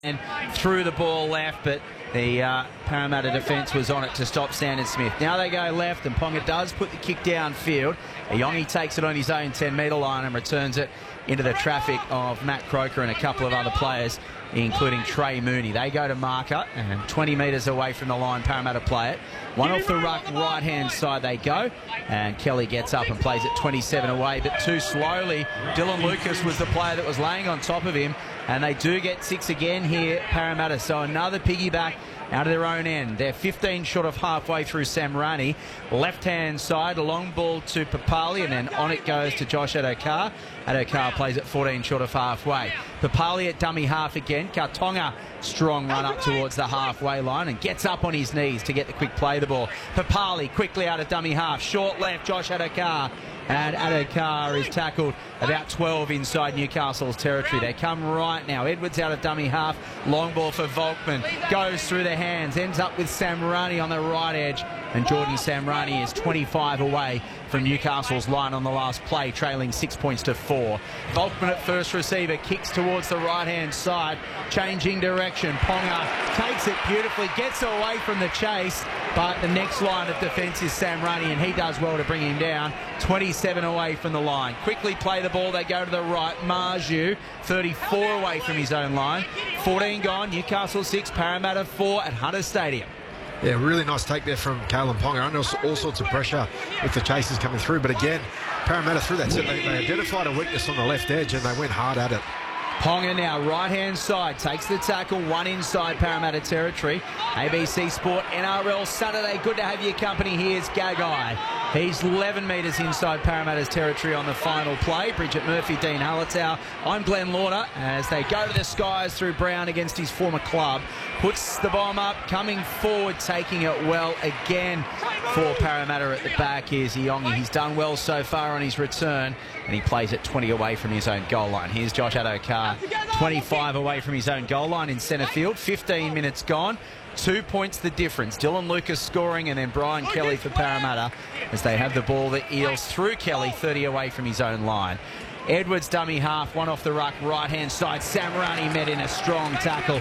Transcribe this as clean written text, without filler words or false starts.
and threw the ball left, but the Parramatta defence was on it to stop Sandon Smith. Now they go left, and Ponga does put the kick downfield. Iongi takes it on his own 10-metre line and returns it into the traffic of Matt Croker and a couple of other players, including Trey Mooney. They go to marker, and 20 metres away from the line, Parramatta play it. One off the ruck, right-hand side they go, and Kelly gets up and plays it 27 away, but too slowly. Dylan Lucas was the player that was laying on top of him, and they do get 6 again here, Parramatta. So another piggyback out of their own end. They're 15 short of halfway through Samrani. Left-hand side, a long ball to Papali, and then on it goes to Josh Adokar. Adokar plays it 14 short of halfway. Papali at dummy half again. Kautonga, strong run up towards the halfway line and gets up on his knees to get the quick play the ball. Papali quickly out of dummy half. Short left, Josh Adokar. And Adokar is tackled about 12 inside Newcastle's territory. They come right now. Edwards out of dummy half. Long ball for Volkman. Goes through the hands. Ends up with Samrani on the right edge. And Jordan Samrani is 25 away from Newcastle's line on the last play, trailing 6 points to 4. Volkman at first receiver. Kicks towards the right-hand side. Changing direction. Ponga takes it beautifully. Gets away from the chase. But the next line of defence is Samrani, and he does well to bring him down. 27 away from the line. Quickly play the ball. They go to the right. Marju, 34 away from his own line. 14 gone. Newcastle 6, Parramatta 4 at Hunter Stadium. Yeah, really nice take there from Kalyn Ponga. Under all sorts of pressure with the chasers coming through. But again, Parramatta through that. They identified a weakness on the left edge and they went hard at it. Ponga now, right-hand side, takes the tackle, one inside Parramatta territory. ABC Sport NRL Saturday. Good to have your company. Here's Gagai. He's 11 metres inside Parramatta's territory on the final play. Bridget Murphy, Dean Hallertau. I'm Glenn Lauder as they go to the skies through Brown against his former club. Puts the bomb up, coming forward, taking it well again for Parramatta at the back. Here's Iongi. He's done well so far on his return, and he plays it 20 away from his own goal line. Here's Josh Adokar, 25 away from his own goal line in centre field. 15 minutes gone. 2 points the difference. Dylan Lucas scoring, and then Brian Kelly for Parramatta as they have the ball. The Eels through Kelly, 30 away from his own line. Edwards dummy half, one off the ruck, right-hand side. Samrani met in a strong tackle.